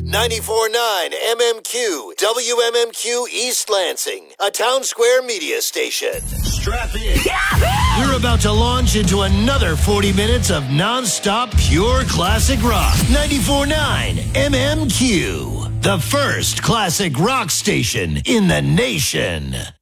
94.9 MMQ, WMMQ East Lansing, a Town Square media station. Strap in. We're about to launch into another 40 minutes of non-stop pure classic rock. 94.9 MMQ, the first classic rock station in the nation.